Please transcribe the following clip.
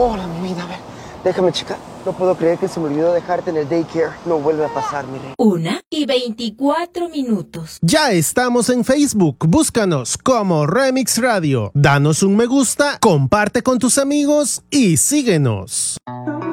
Hola, mi vida, a ver, déjame checar. No puedo creer que se me olvidó dejarte en el daycare. No vuelve a pasar, mi rey. 1:24. Ya estamos en Facebook. Búscanos como Remix Radio. Danos un me gusta, comparte con tus amigos y síguenos.